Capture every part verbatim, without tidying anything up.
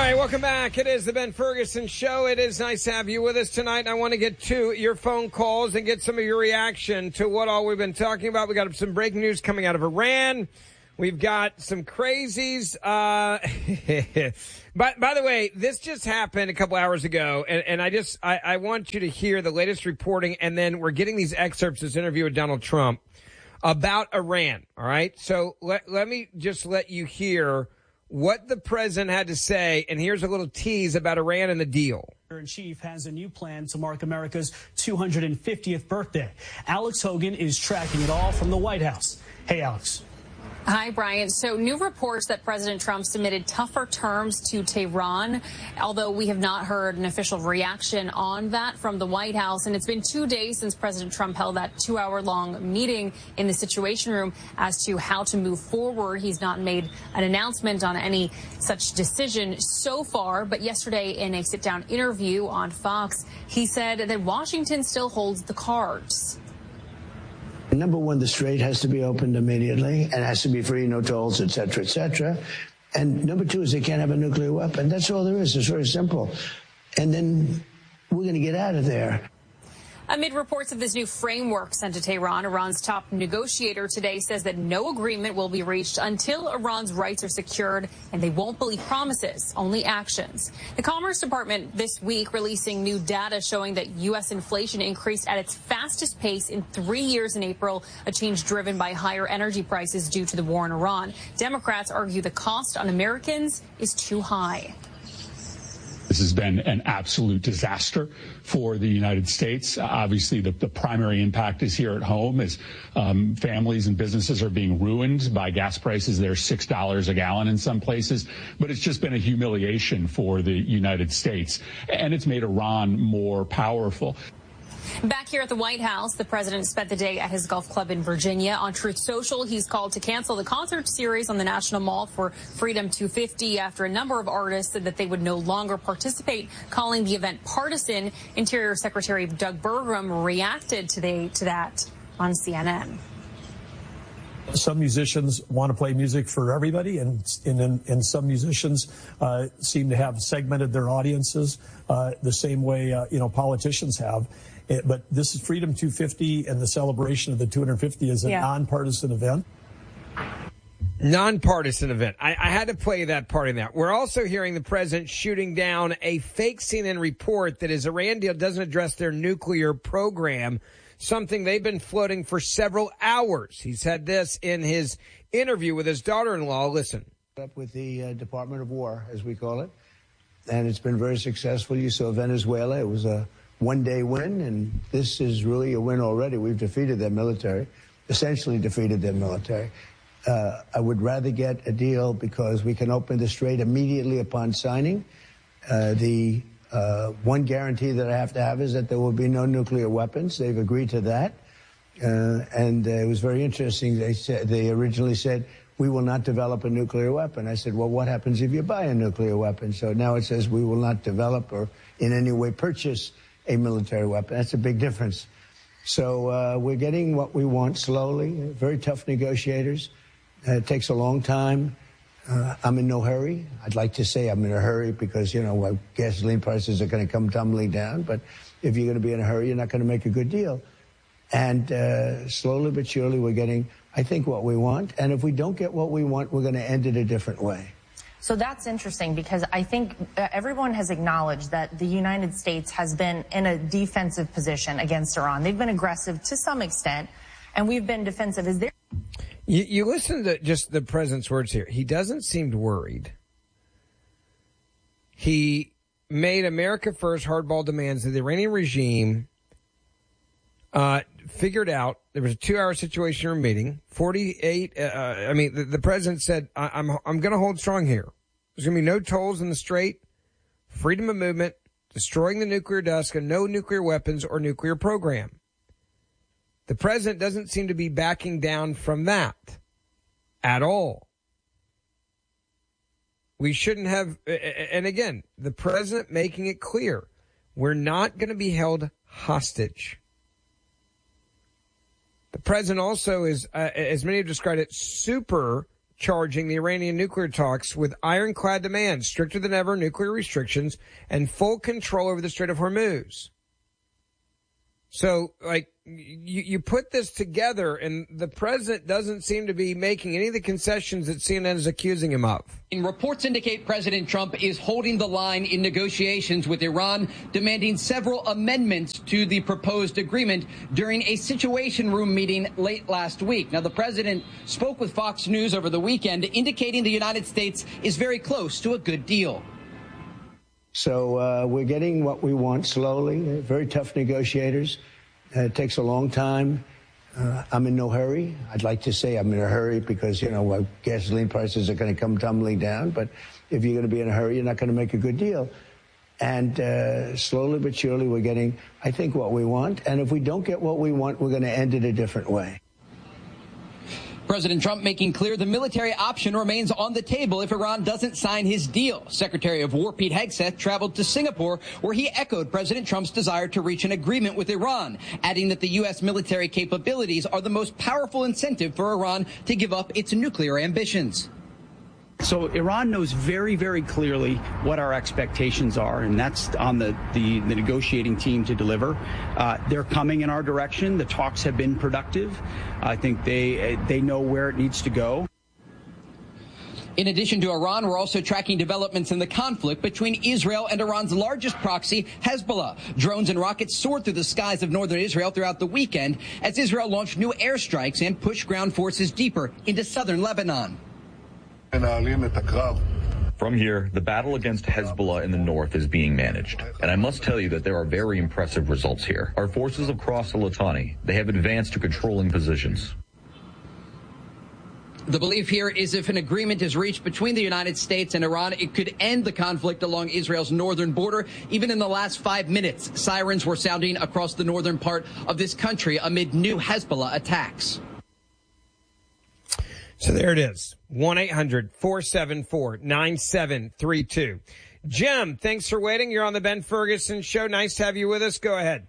right, welcome back. It is the Ben Ferguson Show. It is nice to have you with us tonight. I want to get to your phone calls and get some of your reaction to what all we've been talking about. We got some breaking news coming out of Iran. We've got some crazies. Uh, by, by the way, this just happened a couple hours ago, and, and I just I, I want you to hear the latest reporting, and then we're getting these excerpts of this interview with Donald Trump about Iran. All right, so let let me just let you hear what the president had to say, and here's a little tease about Iran and the deal. In chief has a new plan to mark America's two hundred fiftieth birthday. Alex Hogan is tracking it all from the White House. Hey, Alex. Hi, Brian. So new reports that President Trump submitted tougher terms to Tehran, although we have not heard an official reaction on that from the White House. And it's been two days since President Trump held that two hour long meeting in the Situation Room as to how to move forward. He's not made an announcement on any such decision so far. But yesterday in a sit down interview on Fox, he said that Washington still holds the cards. Number one, the strait has to be opened immediately and has to be free, no tolls, et cetera, et cetera. And number two is they can't have a nuclear weapon. That's all there is. It's very simple. And then we're going to get out of there. Amid reports of this new framework sent to Tehran, Iran's top negotiator today says that no agreement will be reached until Iran's rights are secured, and they won't believe promises, only actions. The Commerce Department this week releasing new data showing that U S inflation increased at its fastest pace in three years in April, a change driven by higher energy prices due to the war in Iran. Democrats argue the cost on Americans is too high. This has been an absolute disaster for the United States. Uh, obviously, the, the primary impact is here at home as um, families and businesses are being ruined by gas prices. They're six dollars a gallon in some places. But it's just been a humiliation for the United States. And it's made Iran more powerful. Back here at the White House, the president spent the day at his golf club in Virginia. On Truth Social, he's called to cancel the concert series on the National Mall for Freedom two fifty after a number of artists said that they would no longer participate, calling the event partisan. Interior Secretary Doug Burgum reacted to, the, to that on C N N. Some musicians want to play music for everybody, and and, and some musicians uh, seem to have segmented their audiences uh, the same way uh, you know politicians have. It, but this is Freedom two fifty, and the celebration of the two hundred fifty is a yeah. nonpartisan event. Nonpartisan event. I, I had to play that part in that. We're also hearing the president shooting down a fake C N N report that his Iran deal doesn't address their nuclear program, something they've been floating for several hours. He said this in his interview with his daughter-in-law. Listen. Up with the uh, Department of War, as we call it, and it's been very successful. You saw Venezuela. It was a one-day win, and this is really a win already. We've defeated their military, essentially defeated their military. Uh, I would rather get a deal because we can open the strait immediately upon signing. Uh, the uh, one guarantee that I have to have is that there will be no nuclear weapons. They've agreed to that. Uh, and uh, it was very interesting. They said, they originally said, we will not develop a nuclear weapon. I said, well, what happens if you buy a nuclear weapon? So now it says we will not develop or in any way purchase a military weapon. That's a big difference. So uh, we're getting what we want slowly. Very tough negotiators. Uh, it takes a long time. Uh, I'm in no hurry. I'd like to say I'm in a hurry because, you know, gasoline prices are going to come tumbling down. But if you're going to be in a hurry, you're not going to make a good deal. And uh, slowly but surely we're getting, I think, what we want. And if we don't get what we want, we're going to end it a different way. So that's interesting because I think everyone has acknowledged that the United States has been in a defensive position against Iran. They've been aggressive to some extent, and we've been defensive. Is there? You, you listen to just the president's words here. He doesn't seem worried. He made America first hardball demands of the Iranian regime. Uh, figured out there was a two-hour Situation Room meeting. Forty-eight. Uh, I mean, the, the president said, I, "I'm I'm going to hold strong here. There's going to be no tolls in the strait, freedom of movement, destroying the nuclear dust, and no nuclear weapons or nuclear program." The president doesn't seem to be backing down from that at all. We shouldn't have. And again, the president making it clear, we're not going to be held hostage. The president also is, uh, as many have described it, super charging the Iranian nuclear talks with ironclad demands, stricter than ever nuclear restrictions, and full control over the Strait of Hormuz. So, like, you, you put this together, and the president doesn't seem to be making any of the concessions that C N N is accusing him of. Reports indicate President Trump is holding the line in negotiations with Iran, demanding several amendments to the proposed agreement during a Situation Room meeting late last week. Now, the president spoke with Fox News over the weekend, indicating the United States is very close to a good deal. So uh, we're getting what we want slowly. Very tough negotiators. Uh, it takes a long time. Uh, I'm in no hurry. I'd like to say I'm in a hurry because, you know, gasoline prices are going to come tumbling down. But if you're going to be in a hurry, you're not going to make a good deal. And uh, slowly but surely we're getting, I think, what we want. And if we don't get what we want, we're going to end it a different way. President Trump making clear the military option remains on the table if Iran doesn't sign his deal. Secretary of War Pete Hegseth traveled to Singapore, where he echoed President Trump's desire to reach an agreement with Iran, adding that the U S military capabilities are the most powerful incentive for Iran to give up its nuclear ambitions. So Iran knows very, very clearly what our expectations are, and that's on the, the, the negotiating team to deliver. Uh, they're coming in our direction. The talks have been productive. I think they they know where it needs to go. In addition to Iran, we're also tracking developments in the conflict between Israel and Iran's largest proxy, Hezbollah. Drones and rockets soared through the skies of northern Israel throughout the weekend as Israel launched new airstrikes and pushed ground forces deeper into southern Lebanon. From here, the battle against Hezbollah in the north is being managed. And I must tell you that there are very impressive results here. Our forces have crossed the Litani. They have advanced to controlling positions. The belief here is if an agreement is reached between the United States and Iran, it could end the conflict along Israel's northern border. Even in the last five minutes, sirens were sounding across the northern part of this country amid new Hezbollah attacks. So there it is, one eight hundred four seven four nine seven three two. Jim, thanks for waiting. You're on the Ben Ferguson Show. Nice to have you with us. Go ahead.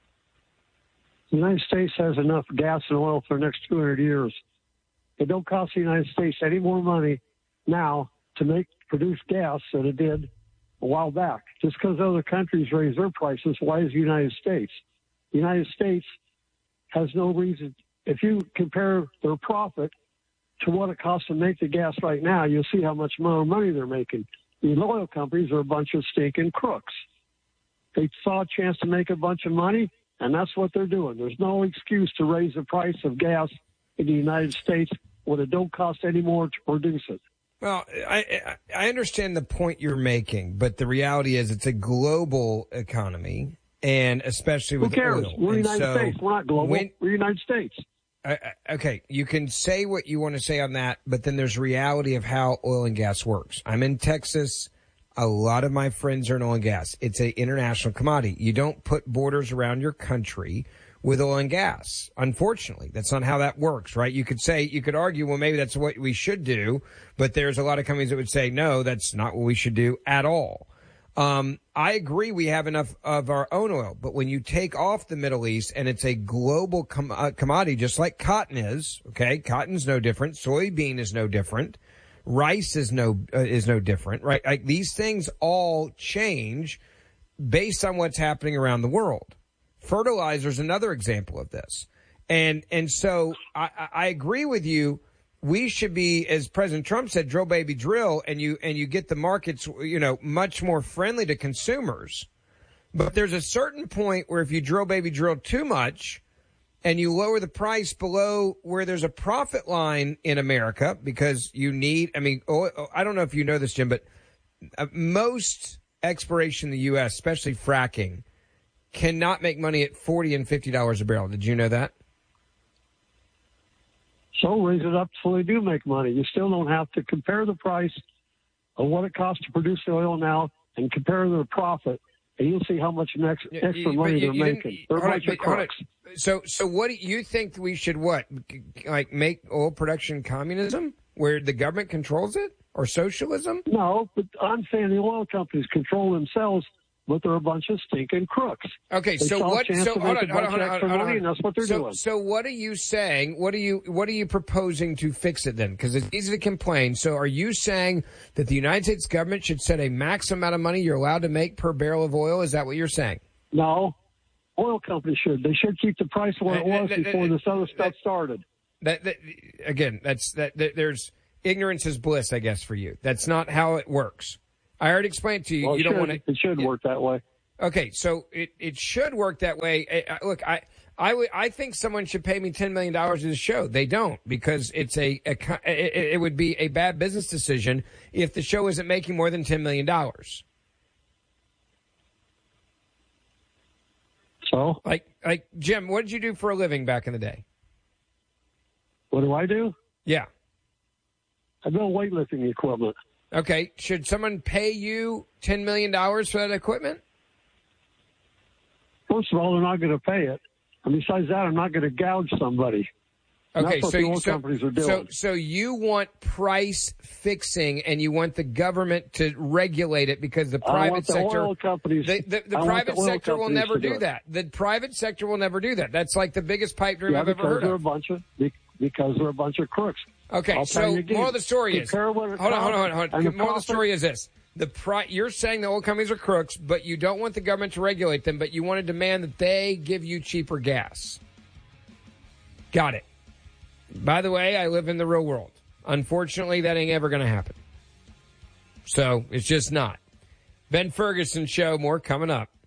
The United States has enough gas and oil for the next two hundred years. It don't cost the United States any more money now to make produce gas than it did a while back. Just because other countries raise their prices, why is the United States? The United States has no reason. If you compare their profit to what it costs to make the gas right now, you'll see how much more money they're making. The oil companies are a bunch of stinking crooks. They saw a chance to make a bunch of money, and that's what they're doing. There's no excuse to raise the price of gas in the United States when it don't cost any more to produce it. Well, I I understand the point you're making, but the reality is it's a global economy, and especially with Who cares? oil. We're the And United so States. We're not global. when- We're the United States. Uh, okay, you can say what you want to say on that, but then there's reality of how oil and gas works. I'm in Texas. A lot of my friends are in oil and gas. It's an international commodity. You don't put borders around your country with oil and gas. Unfortunately, that's not how that works, right? You could say, you could argue, well, maybe that's what we should do, but there's a lot of companies that would say, no, that's not what we should do at all. Um, I agree we have enough of our own oil, but when you take off the Middle East and it's a global com- uh, commodity, just like cotton is, okay, cotton's no different, soybean is no different, rice is no uh, is no different, right? Like these things all change based on what's happening around the world. Fertilizer is another example of this, and and so I, I agree with you. We should be, as President Trump said, drill baby drill, and you and you get the markets, you know, much more friendly to consumers. But there's a certain point where if you drill baby drill too much and you lower the price below where there's a profit line in America, because you need, I mean, oh, I don't know if you know this, Jim, but most exploration in the U S, especially fracking, cannot make money at forty and fifty dollars a barrel. Did you know that? So raise it up so they do make money. You still don't have to compare the price of what it costs to produce the oil now and compare their profit, and you'll see how much next, extra you, money you, they're you making. They're a bunch of crooks. So, so what do you think we should what like make oil production communism where the government controls it, or socialism? No, but I'm saying the oil companies control themselves but they're a bunch of stinking crooks. Okay, they so saw what? A chance So to hold make on, a hold on, bunch hold of on, extra hold on. money, and that's what they're so, doing. So what are you saying? What are you What are you proposing to fix it then? Because it's easy to complain. So are you saying that the United States government should set a max amount of money you're allowed to make per barrel of oil? Is that what you're saying? No, oil companies should. They should keep the price where it was before this other stuff started. That, that again, that's that, that. There's ignorance is bliss, I guess, for you. That's not how it works. I already explained to you. Well, you don't should, want to. It should yeah. work that way. Okay, so it, it should work that way. I, I, look, I I, w- I think someone should pay me ten million dollars to the show. They don't, because it's a, a it, it would be a bad business decision if the show isn't making more than ten million dollars. So, like like Jim, what did you do for a living back in the day? What do I do? Yeah. I build weightlifting equipment. Okay. Should someone pay you ten million dollars for that equipment? First of all, they're not going to pay it. And besides that, I'm not going to gouge somebody. And Okay, that's what so, the oil so, companies are doing. so so you want price fixing, and you want the government to regulate it, because the private I want the sector, oil companies, the, the, the I want private the oil sector will companies never to do do it. that. The private sector will never do that. That's like the biggest pipe dream yeah, I've ever because heard they're of. a bunch of because they're a bunch of crooks. Okay, I'll so tell you again, more of the story is hold on, hold on, hold on. Hold on. the More of the story is this: the pri- you're saying the oil companies are crooks, but you don't want the government to regulate them, but you want to demand that they give you cheaper gas. Got it. By the way, I live in the real world. Unfortunately, that ain't ever going to happen. So it's just not. Ben Ferguson Show, more coming up.